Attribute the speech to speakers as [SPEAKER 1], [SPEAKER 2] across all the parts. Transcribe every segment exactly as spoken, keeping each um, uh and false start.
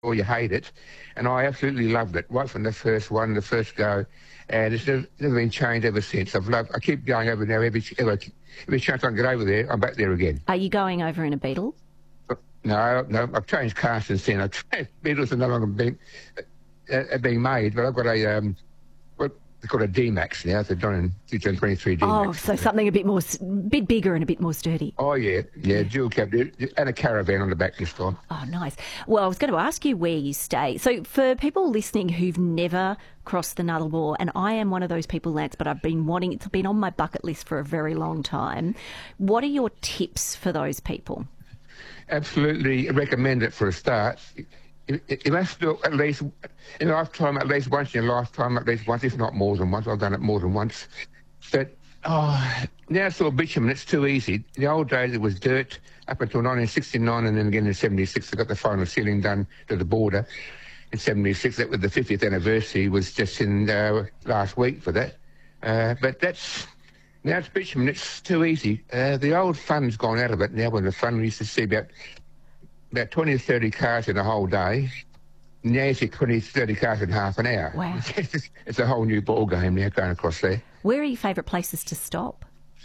[SPEAKER 1] or you hate it. And I absolutely loved it, right from the first one, the first go. And it's never, never been changed ever since. I've loved, I keep going over now. Every, every, every chance I can get over there, I'm back there again.
[SPEAKER 2] Are you going over in a Beetle?
[SPEAKER 1] No, no, I've changed cars since then. I've changed, Beetles are no longer being, uh, being made, but I've got a, um, what they call a D-Max now. It's a John twenty-three D-Max.
[SPEAKER 2] Oh, so something a bit more, bit bigger and a bit more sturdy.
[SPEAKER 1] Oh, yeah, yeah, dual cab, and a caravan on the back this time.
[SPEAKER 2] Oh, nice. Well, I was going to ask you where you stay. So for people listening who've never crossed the Nullarbor, and I am one of those people, Lance, but I've been wanting, it's been on my bucket list for a very long time. What are your tips for those people?
[SPEAKER 1] Absolutely recommend it for a start. You, you must do it at least in a lifetime, at least once in your lifetime, at least once, if not more than once. I've done it more than once. But oh, now it's all bitumen. It's too easy. In the old days, it was dirt up until nineteen sixty-nine, and then again in seventy-six, they got the final sealing done to the border. In seventy-six, that was the fiftieth anniversary, was just in uh, last week for that. Uh, but that's... Now it's bitumen, it's too easy. Uh, the old fun's gone out of it now. When the fun, we used to see about about twenty or thirty cars in a whole day. Now you see twenty, thirty cars in half an hour.
[SPEAKER 2] Wow.
[SPEAKER 1] It's, it's a whole new ball game now going across there.
[SPEAKER 2] Where are your favourite places to stop?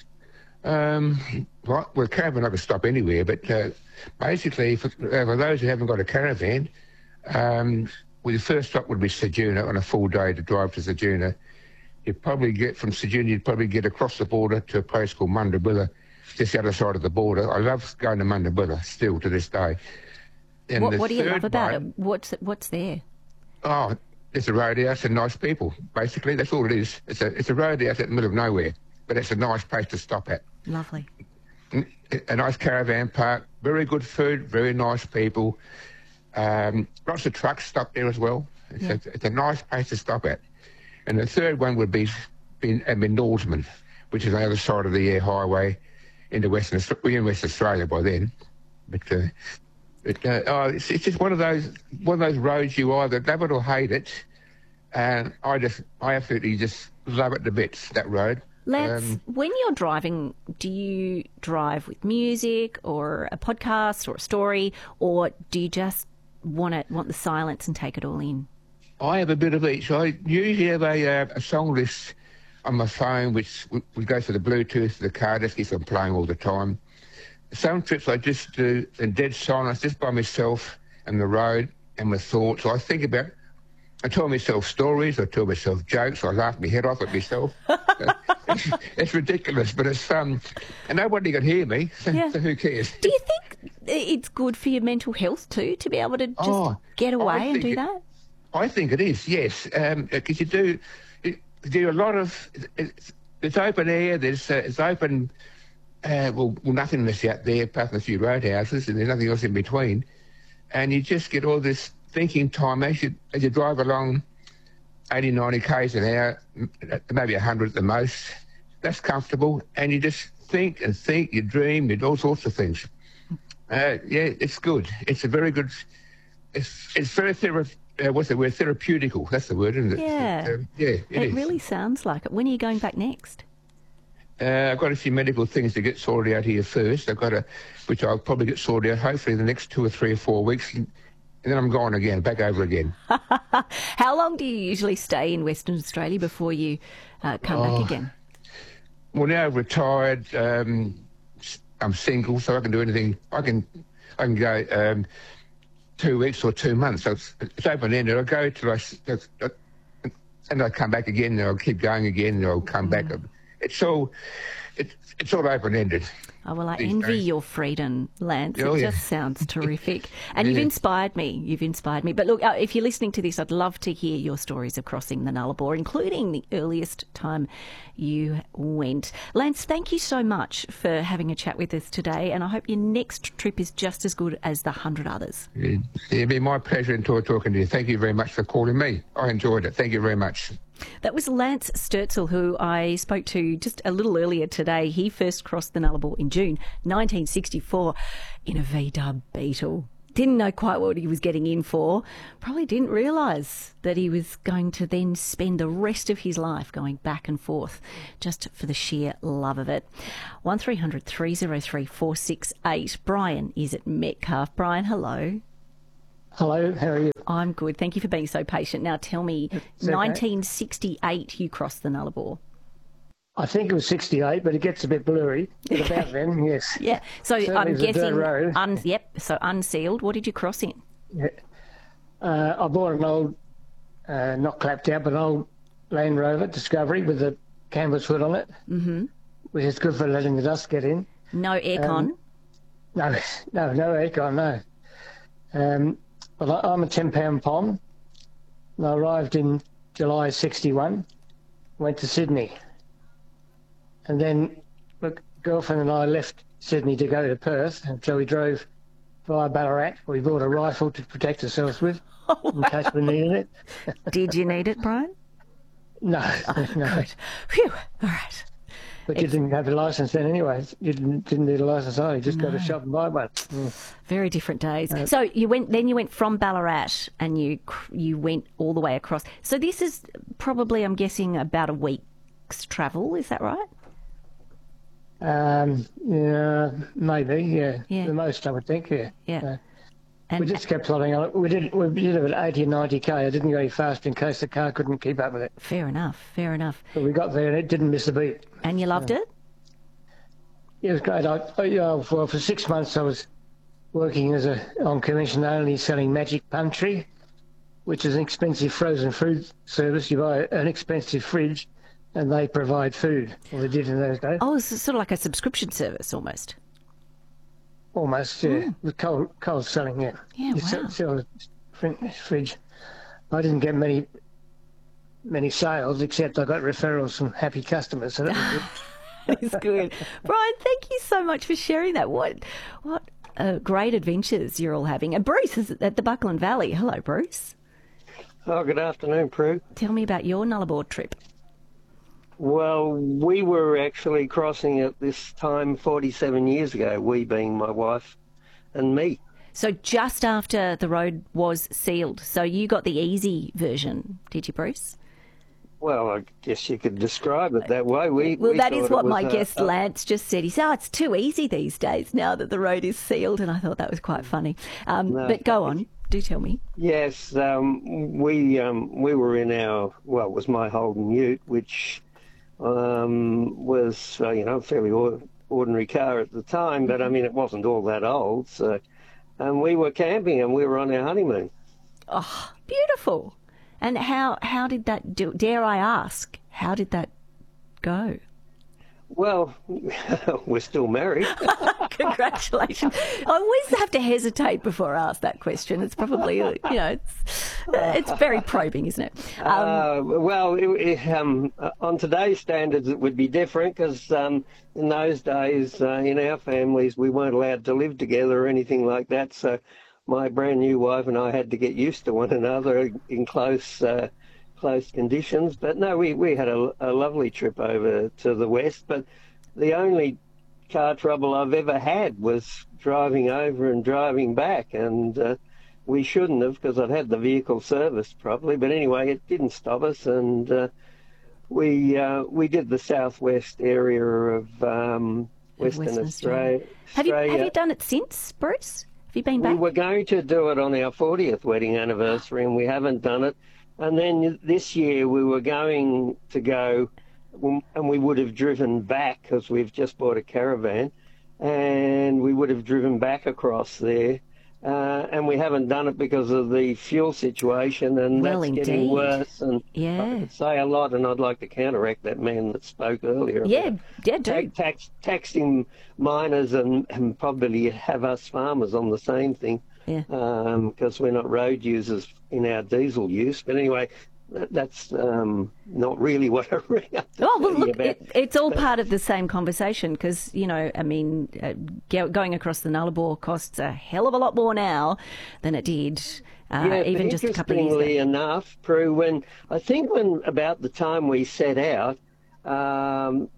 [SPEAKER 1] Um, well, well, caravan I can stop anywhere, but uh, basically for, uh, for those who haven't got a caravan, um, well, the first stop would be Ceduna on a full day to drive to Ceduna. You'd probably get from Ceduna, you'd probably get across the border to a place called Mundabilla, just the other side of the border. I love going to Mundabilla still to this day. And
[SPEAKER 2] what what do you love about
[SPEAKER 1] one,
[SPEAKER 2] it? What's what's there?
[SPEAKER 1] Oh, it's a roadhouse and nice people. Basically, that's all it is. It's a it's a roadhouse in the middle of nowhere, but it's a nice place to stop at.
[SPEAKER 2] Lovely.
[SPEAKER 1] A nice caravan park, very good food, very nice people. Um, lots of trucks stop there as well. It's, yeah. a, it's a nice place to stop at. And the third one would be in, in Norseman, which is on the other side of the air highway into Western Australia. We're in Western Australia by then. But, uh, but uh, oh, it's, it's just one of those one of those roads you either love it or hate it. And I just, I absolutely just love it to bits, that road.
[SPEAKER 2] Lance, um, when you're driving, do you drive with music or a podcast or a story, or do you just want it, want the silence and take it all in?
[SPEAKER 1] I have a bit of each. I usually have a, uh, a song list on my phone, which would go to the Bluetooth, the car, just keeps on playing all the time. Some trips I just do in dead silence, just by myself and the road and my thoughts. I think about, I tell myself stories, I tell myself jokes, I laugh my head off at myself. it's, it's ridiculous, but it's fun. And nobody can hear me, so, yeah. so who cares?
[SPEAKER 2] Do you think it's good for your mental health too, to be able to just oh, get away and do
[SPEAKER 1] it,
[SPEAKER 2] that?
[SPEAKER 1] I think it is, yes, because um, you do you do a lot of it's, it's open air. There's uh, it's open, uh, well, well, nothingness out there apart from a few roadhouses, and there's nothing else in between. And you just get all this thinking time as you as you drive along, eighty, ninety k's an hour, maybe a hundred at the most. That's comfortable, and you just think and think. You dream, you do all sorts of things. Uh, yeah, it's good. It's a very good. It's it's very therapeutic. Uh, what's the word? Therapeutical. That's the word, isn't it?
[SPEAKER 2] Yeah.
[SPEAKER 1] Uh, yeah, it,
[SPEAKER 2] it
[SPEAKER 1] is.
[SPEAKER 2] really sounds like it. When are you going back next?
[SPEAKER 1] Uh, I've got a few medical things to get sorted out here first. I've got a, which I'll probably get sorted out hopefully in the next two or three or four weeks, and then I'm gone again, back over again.
[SPEAKER 2] How long do you usually stay in Western Australia before you uh, come oh, back again?
[SPEAKER 1] Well, now I've retired. Um, I'm single, so I can do anything. I can, I can go. Um, two weeks or two months. So it's, it's open-ended. I'll go till I, and I'll come back again, and I'll keep going again, and I'll come mm. back. It's all, it's, it's all open-ended.
[SPEAKER 2] Oh, well, I envy days. your freedom, Lance.
[SPEAKER 1] Oh,
[SPEAKER 2] it
[SPEAKER 1] yeah.
[SPEAKER 2] just sounds terrific. And
[SPEAKER 1] yeah.
[SPEAKER 2] you've inspired me. You've inspired me. But look, uh, if you're listening to this, I'd love to hear your stories of crossing the Nullarbor, including the earliest time you went. Lance, thank you so much for having a chat with us today, and I hope your next trip is just as good as the hundred others.
[SPEAKER 1] It'd be my pleasure in talking to you. Thank you very much for calling me. I enjoyed it. Thank you very much.
[SPEAKER 2] That was Lance Sturzel, who I spoke to just a little earlier today. He first crossed the Nullarbor in June nineteen sixty-four in a V-dub Beetle. Didn't know quite what he was getting in for. Probably didn't realise that he was going to then spend the rest of his life going back and forth just for the sheer love of it. one three hundred three oh three four six eight. Brian is at Metcalfe. Brian, hello.
[SPEAKER 3] Hello, how are you?
[SPEAKER 2] I'm good. Thank you for being so patient. Now tell me,
[SPEAKER 3] okay.
[SPEAKER 2] nineteen sixty-eight you crossed the Nullarbor.
[SPEAKER 3] I think it was sixty-eight, but it gets a bit blurry. But about then, yes.
[SPEAKER 2] Yeah. So
[SPEAKER 3] Certainly
[SPEAKER 2] I'm
[SPEAKER 3] it was a dirt
[SPEAKER 2] guessing,
[SPEAKER 3] road.
[SPEAKER 2] un, yep, so unsealed. What did you cross in?
[SPEAKER 3] Yeah. Uh, I bought an old, uh, not clapped out, but an old Land Rover Discovery with a canvas hood on it, mm-hmm. which is good for letting the dust get in.
[SPEAKER 2] No aircon?
[SPEAKER 3] Um, no, no, no aircon, no. Um, well, I, I'm a ten-pound pom. I arrived in July sixty-one, went to Sydney. And then my girlfriend and I left Sydney to go to Perth, and so we drove via Ballarat. We bought a rifle to protect ourselves with,
[SPEAKER 2] Oh, wow.
[SPEAKER 3] in case we needed it.
[SPEAKER 2] Did you need it, Brian?
[SPEAKER 3] No, no.
[SPEAKER 2] Good. Phew. All right.
[SPEAKER 3] But you didn't have a licence then anyway. You didn't, didn't need a licence either. You just got to shop and buy one. Mm.
[SPEAKER 2] Very different days. So you went, then you went from Ballarat and you you went all the way across. So this is probably, I'm guessing, about a week's travel. Is that right?
[SPEAKER 3] Um, yeah, maybe, yeah.
[SPEAKER 2] Yeah.
[SPEAKER 3] The most, I would think, yeah.
[SPEAKER 2] Yeah.
[SPEAKER 3] Uh,
[SPEAKER 2] And
[SPEAKER 3] we just kept plodding on. We did, we did it at eighty or ninety k. I didn't go any fast in case the car couldn't keep up with it.
[SPEAKER 2] fair enough. Fair enough.
[SPEAKER 3] But we got there and it didn't miss a beat.
[SPEAKER 2] And you loved it?
[SPEAKER 3] It was great. I, I, yeah, well, for six months I was working as a on commission only selling Magic Pantry, which is an expensive frozen food service. You buy an expensive fridge and they provide food. Well, they did in those days.
[SPEAKER 2] Oh, it's sort of like a subscription service almost.
[SPEAKER 3] Almost, yeah. With cold, cold selling, yeah.
[SPEAKER 2] Yeah,
[SPEAKER 3] you
[SPEAKER 2] wow.
[SPEAKER 3] sell, sell the fri- fridge. I didn't get many many sales, except I got referrals from happy customers. So that was good.
[SPEAKER 2] It's good. Brian, thank you so much for sharing that. What what uh, great adventures you're all having. And Bruce is at the Buckland Valley. Hello, Bruce.
[SPEAKER 4] Oh, good afternoon, Prue.
[SPEAKER 2] Tell me about your Nullarbor trip.
[SPEAKER 4] Well, we were actually crossing at this time forty-seven years ago, we being my wife and me.
[SPEAKER 2] So just after the road was sealed. So you got the easy version, did you, Bruce?
[SPEAKER 4] Well, I guess you could describe it that way. We,
[SPEAKER 2] Well,
[SPEAKER 4] we
[SPEAKER 2] that
[SPEAKER 4] thought
[SPEAKER 2] is
[SPEAKER 4] it
[SPEAKER 2] what
[SPEAKER 4] was
[SPEAKER 2] my
[SPEAKER 4] a-
[SPEAKER 2] guest
[SPEAKER 4] a-
[SPEAKER 2] Lance just said. He said, oh, it's too easy these days now that the road is sealed. And I thought that was quite funny. Um,
[SPEAKER 4] No,
[SPEAKER 2] but go on. Do tell me.
[SPEAKER 4] Yes, um, we um, we were in our, well, it was my Holden Ute, which um, was, uh, you know, a fairly or- ordinary car at the time, but I mean, it wasn't all that old. So, and we were camping and we were on our honeymoon.
[SPEAKER 2] Oh, beautiful. And how, how did that do? Dare I ask, how did that go?
[SPEAKER 4] Well, we're still married.
[SPEAKER 2] Congratulations. I always have to hesitate before I ask that question. It's probably, you know, it's, it's very probing, isn't it? Um,
[SPEAKER 4] Uh, well, it, it, um, uh, on today's standards, it would be different because um, in those days, uh, in our families, we weren't allowed to live together or anything like that. So my brand new wife and I had to get used to one another in close uh, close conditions. But no, we, we had a, a lovely trip over to the west. But the only car trouble I've ever had was driving over and driving back. And uh, we shouldn't have because I'd had the vehicle serviced properly. But anyway, it didn't stop us. And uh, we uh, we did the southwest area of um, Western,
[SPEAKER 2] Western
[SPEAKER 4] Australia.
[SPEAKER 2] have you
[SPEAKER 4] Australia.
[SPEAKER 2] have you done it since, Bruce? Have you been
[SPEAKER 4] We
[SPEAKER 2] back?
[SPEAKER 4] were going to do it on our fortieth wedding anniversary, and we haven't done it. And then this year we were going to go, and we would have driven back because we've just bought a caravan, and we would have driven back across there. Uh, and we haven't done it because of the fuel situation, and
[SPEAKER 2] Well,
[SPEAKER 4] that's getting
[SPEAKER 2] indeed.
[SPEAKER 4] worse. And
[SPEAKER 2] Yeah.
[SPEAKER 4] I could say a lot, and I'd like to counteract that man that spoke earlier.
[SPEAKER 2] Yeah,
[SPEAKER 4] about
[SPEAKER 2] yeah, do.
[SPEAKER 4] ta- tax, taxing miners and, and probably have us farmers on the same thing
[SPEAKER 2] Yeah.
[SPEAKER 4] because we're not road users in our diesel use. But anyway, that, that's um, not really what I rang up to
[SPEAKER 2] Oh, well,
[SPEAKER 4] tell you
[SPEAKER 2] look,
[SPEAKER 4] about.
[SPEAKER 2] it, it's all part of the same conversation because, you know, I mean, uh, go- going across the Nullarbor costs a hell of a lot more now than it did uh,
[SPEAKER 4] Yeah,
[SPEAKER 2] even
[SPEAKER 4] but
[SPEAKER 2] just a couple of years
[SPEAKER 4] interestingly
[SPEAKER 2] ago.
[SPEAKER 4] enough, Prue, when I think when about the time we set out, um,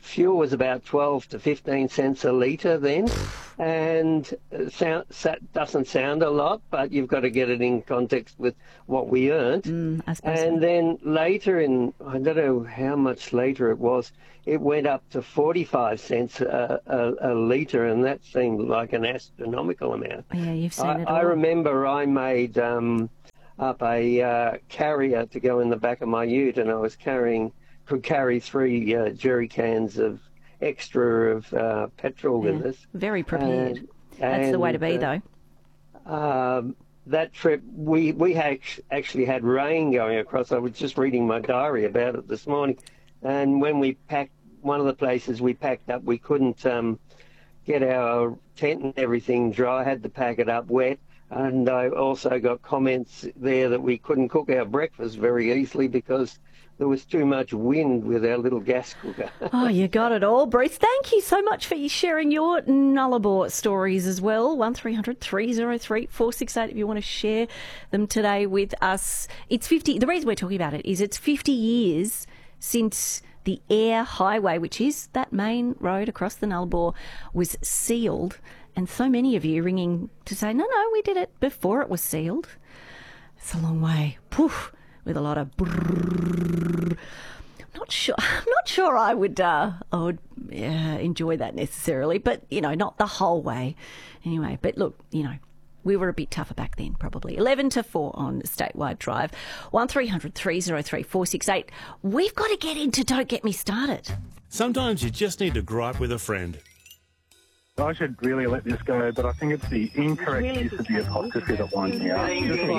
[SPEAKER 4] fuel was about twelve to fifteen cents a litre then, and sound, doesn't sound a lot, but you've got to get it in context with what we earned.
[SPEAKER 2] Mm, I suppose
[SPEAKER 4] and
[SPEAKER 2] so.
[SPEAKER 4] then later in, I don't know how much later it was, it went up to forty-five cents a, a, a litre, and that seemed like an astronomical amount.
[SPEAKER 2] Yeah, you've seen
[SPEAKER 4] I,
[SPEAKER 2] it all.
[SPEAKER 4] I remember I made um, up a uh, carrier to go in the back of my ute, and I was carrying, could carry three uh, jerry cans of extra of uh, petrol
[SPEAKER 2] Yeah,
[SPEAKER 4] with us.
[SPEAKER 2] very prepared.
[SPEAKER 4] And-
[SPEAKER 2] That's the way to be,
[SPEAKER 4] and,
[SPEAKER 2] though.
[SPEAKER 4] uh, Um, that trip, we, we had actually had rain going across. I was just reading my diary about it this morning. And when we packed, one of the places we packed up, we couldn't um, get our tent and everything dry. I had to pack it up wet. And I also got comments there that we couldn't cook our breakfast very easily because there was too much wind with our little gas cooker.
[SPEAKER 2] Oh, you got it all, Bruce. Thank you so much for sharing your Nullarbor stories as well. one three hundred three oh three four six eight if you want to share them today with us. It's fifty. The reason we're talking about it is it's fifty years since the Eyre Highway, which is that main road across the Nullarbor, was sealed. And so many of you ringing to say, no, no, we did it before it was sealed. It's a long way. Poof. With a lot of brrrr. I'm not sure. I'm not sure I would. Uh, I would uh, enjoy that necessarily, but you know, not the whole way. Anyway, but look, you know, we were a bit tougher back then, probably. Eleven to four on Statewide Drive. One three hundred three oh three four six eight. We've got to get into Don't Get Me Started.
[SPEAKER 5] Sometimes you just need to gripe with a friend.
[SPEAKER 6] I should really let this go, but I think it's the incorrect use of the apostrophe that winds me up.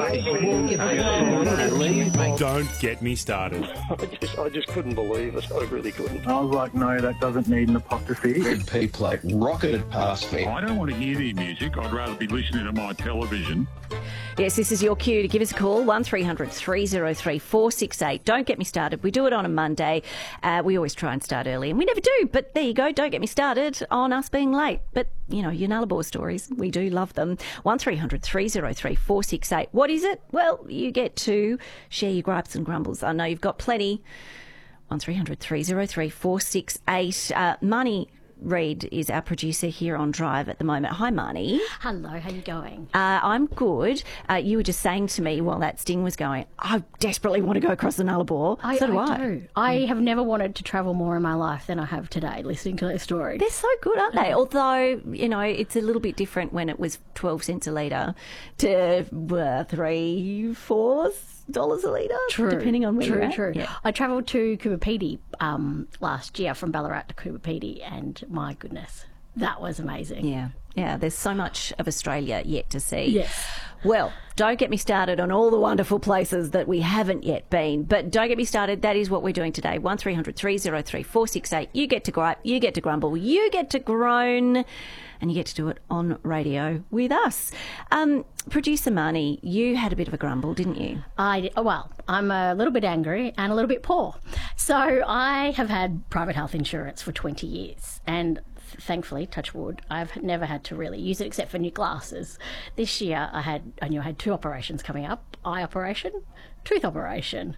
[SPEAKER 5] Don't get me started.
[SPEAKER 7] I just, I just couldn't believe it. I really couldn't.
[SPEAKER 6] I was like, no, that doesn't need an apostrophe.
[SPEAKER 8] Red P plate rocketed past me.
[SPEAKER 9] I don't want to hear the music. I'd rather be listening to my television.
[SPEAKER 2] Yes, this is your cue to give us a call, one three hundred three oh three four six eight. Don't get me started. We do it on a Monday. Uh, we always try and start early, and we never do. But there you go. Don't get me started on us being late. But, you know, your Nullarbor stories, we do love them. one three hundred three oh three four six eight. What is it? Well, you get to share your gripes and grumbles. I know you've got plenty. one three hundred three oh three four six eight. Uh, Marnie Reid is our producer here on Drive at the moment. Hi, Marnie.
[SPEAKER 10] Hello, how you going?
[SPEAKER 2] Uh, I'm good. Uh, you were just saying to me while that sting was going, I desperately want to go across the Nullarbor.
[SPEAKER 10] I,
[SPEAKER 2] so do I.
[SPEAKER 10] I do. I have never wanted to travel more in my life than I have today, listening to their story.
[SPEAKER 2] They're so good, aren't they? Although, you know, it's a little bit different when it was twelve cents a litre to uh, three, four dollars a litre,
[SPEAKER 10] True,
[SPEAKER 2] depending on where
[SPEAKER 10] true,
[SPEAKER 2] you're at.
[SPEAKER 10] True,
[SPEAKER 2] Yeah.
[SPEAKER 10] I travelled to Coombe um, last year from Ballarat to Coombe, and my goodness, that was amazing.
[SPEAKER 2] Yeah, yeah. There's so much of Australia yet to see.
[SPEAKER 10] Yes.
[SPEAKER 2] Well, don't get me started on all the wonderful places that we haven't yet been. But don't get me started. That is what we're doing today. one three hundred three oh three four six eight. You get to gripe. You get to grumble. You get to groan. And you get to do it on radio with us. Um, Producer Marnie, you had a bit of a grumble, didn't you?
[SPEAKER 10] I, well, I'm a little bit angry and a little bit poor. So I have had private health insurance for twenty years, and thankfully, touch wood, I've never had to really use it except for new glasses. This year I had I knew I had two operations coming up, eye operation, tooth operation,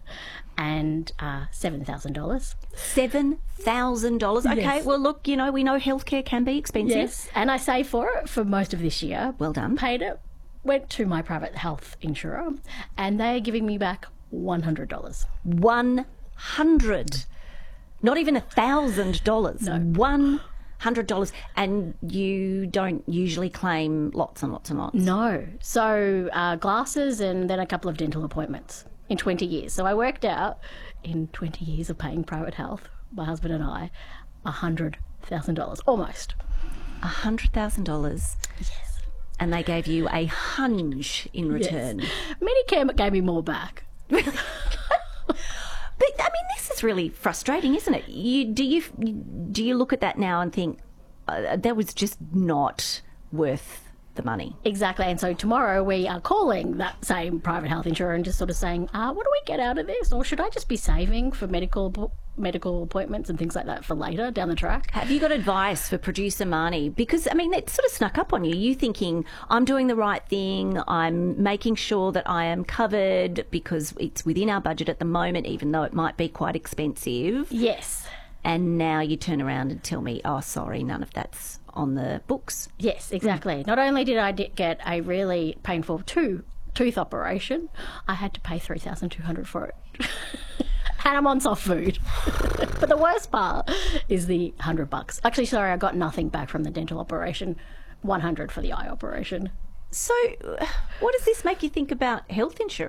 [SPEAKER 10] and uh, seven thousand dollars.
[SPEAKER 2] seven thousand dollars. Okay,
[SPEAKER 10] Yes.
[SPEAKER 2] well, look, you know, we know healthcare can be expensive.
[SPEAKER 10] Yes, and I saved for it for most of this year.
[SPEAKER 2] Well done.
[SPEAKER 10] Paid it, went to my private health insurer, and they're giving me back one hundred dollars.
[SPEAKER 2] one hundred. Not even one thousand dollars.
[SPEAKER 10] No.
[SPEAKER 2] one hundred dollars. And you don't usually claim lots and lots and lots.
[SPEAKER 10] No. So uh, glasses and then a couple of dental appointments in twenty years. So I worked out in twenty years of paying private health, my husband and I, one hundred thousand dollars, almost.
[SPEAKER 2] one hundred thousand dollars.
[SPEAKER 10] Yes.
[SPEAKER 2] And they gave you a hunch in return.
[SPEAKER 10] Yes. Medicare gave me more back.
[SPEAKER 2] But I mean, this is really frustrating, isn't it? You do you do you look at that now and think uh, that was just not worth the money?
[SPEAKER 10] Exactly. And so tomorrow we are calling that same private health insurer and just sort of saying, uh, what do we get out of this? Or should I just be saving for medical medical appointments and things like that for later down the track?
[SPEAKER 2] Have you got advice for producer Marnie? Because, I mean, it sort of snuck up on you. You thinking, I'm doing the right thing, I'm making sure that I am covered because it's within our budget at the moment, even though it might be quite expensive.
[SPEAKER 10] Yes.
[SPEAKER 2] and now you turn around and tell me, oh, sorry, none of that's on the books.
[SPEAKER 10] Yes, exactly. Mm. Not only did I get a really painful two tooth operation, I had to pay three thousand two hundred dollars for it. And I'm on soft food. But the worst part is the one hundred bucks. Actually, sorry, I got nothing back from the dental operation. one hundred for the eye operation.
[SPEAKER 2] So what does this make you think about health insurance?